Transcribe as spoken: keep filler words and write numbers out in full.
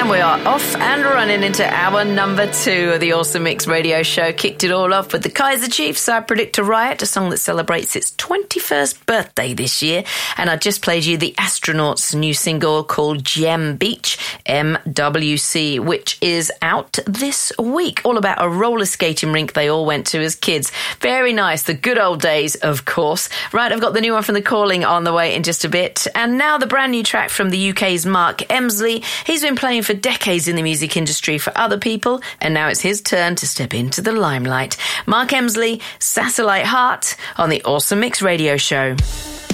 And we are off and running into hour number two of the Awesome Mix radio show. Kicked it all off with the Kaiser Chiefs, I Predict a Riot, a song that celebrates its twenty-first birthday this year. And I just played you the Astronauts' new single called Gem Beach, M W C, which is out this week. All about a roller skating rink they all went to as kids. Very nice. The good old days, of course. Right, I've got the new one from The Calling on the way in just a bit. And now the brand new track from the U K's Mark Emsley. He's been playing for decades in the music industry for other people, and now it's his turn to step into the limelight. Mark Emsley, Satellite Heart, on the Awesome Mix radio show.